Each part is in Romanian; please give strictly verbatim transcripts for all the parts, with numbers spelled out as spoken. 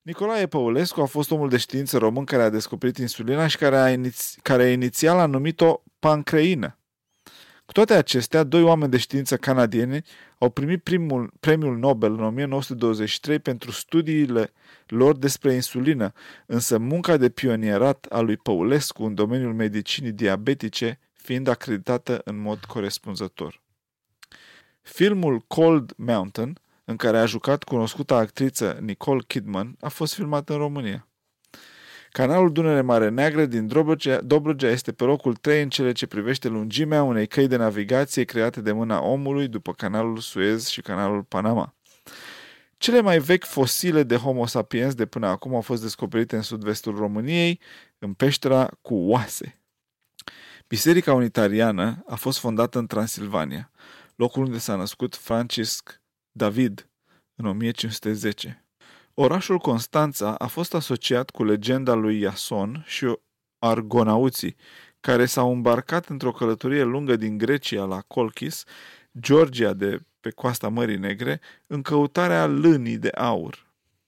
Nicolae Păulescu a fost omul de știință român care a descoperit insulina și care, a iniți... care inițial a numit-o pancreină. Cu toate acestea, doi oameni de știință canadieni au primit primul, premiul Nobel în o mie nouă sute douăzeci și trei pentru studiile lor despre insulină, însă munca de pionierat a lui Păulescu în domeniul medicinii diabetice fiind acreditată în mod corespunzător. Filmul Cold Mountain, în care a jucat cunoscuta actriță Nicole Kidman, a fost filmat în România. Canalul Dunăre-Mare Neagră din Dobrogea, Dobrogea este pe locul trei în cele ce privește lungimea unei căi de navigație create de mâna omului după canalul Suez și canalul Panama. Cele mai vechi fosile de Homo sapiens de până acum au fost descoperite în sud-vestul României, în peștera cu oase. Biserica Unitariană a fost fondată în Transilvania, locul unde s-a născut Francisc David în o mie cinci sute zece. Orașul Constanța a fost asociat cu legenda lui Iason și argonauții, care s-au îmbarcat într-o călătorie lungă din Grecia la Colchis, Georgia de pe coasta Mării Negre, în căutarea lânii de aur.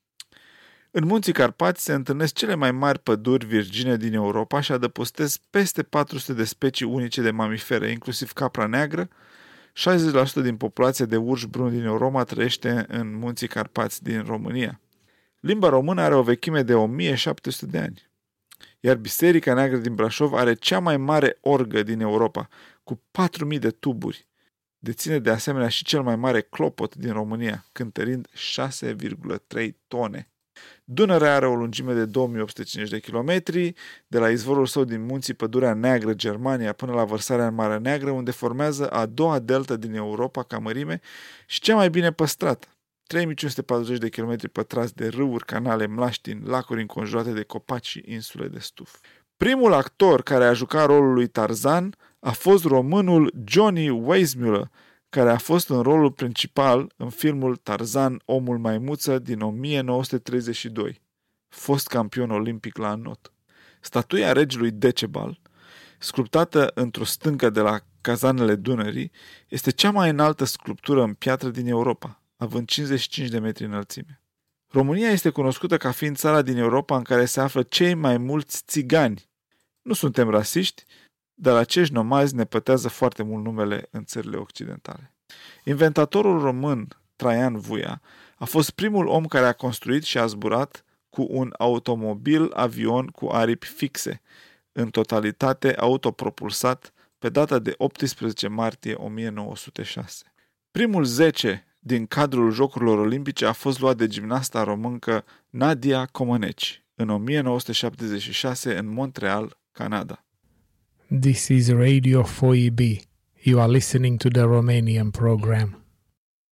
În Munții Carpați se întâlnesc cele mai mari păduri virgine din Europa și adăpostesc peste patru sute de specii unice de mamifere, inclusiv capra neagră. șaizeci la sută din populația de urși bruni din Europa trăiește în Munții Carpați din România. Limba română are o vechime de o mie șapte sute de ani, iar Biserica Neagră din Brașov are cea mai mare orgă din Europa, cu patru mii de tuburi. Deține de asemenea și cel mai mare clopot din România, cântărind șase virgulă trei tone. Dunărea are o lungime de două mii opt sute cincizeci de kilometri, de la izvorul său din munții Pădurea Neagră, Germania, până la vărsarea în Marea Neagră, unde formează a doua delta din Europa ca mărime și cea mai bine păstrată. trei mii cinci sute patruzeci de kilometri pătrați de râuri, canale, mlaștini, lacuri înconjurate de copaci și insule de stuf. Primul actor care a jucat rolul lui Tarzan a fost românul Johnny Weissmuller, care a fost în rolul principal în filmul Tarzan, omul maimuță din o mie nouă sute treizeci și doi, fost campion olimpic la înot. Statuia regelui Decebal, sculptată într-o stâncă de la Cazanele Dunării, este cea mai înaltă sculptură în piatră din Europa, având cincizeci și cinci de metri înălțime. România este cunoscută ca fiind țara din Europa în care se află cei mai mulți țigani. Nu suntem rasiști, dar acești nomazi ne pătează foarte mult numele în țările occidentale. Inventatorul român Traian Vuia a fost primul om care a construit și a zburat cu un automobil-avion cu aripi fixe, în totalitate autopropulsat, pe data de optsprezece martie o mie nouă sute șase. Primul zece din cadrul Jocurilor Olimpice a fost luat de gimnasta româncă Nadia Comăneci în o mie nouă sute șaptezeci și șase în Montreal, Canada. This is Radio four E B. You are listening to the Romanian program.